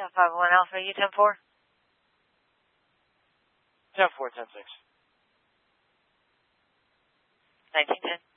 Yeah, 501 Alpha, you 10-4? 10-4, 10-6. 1910.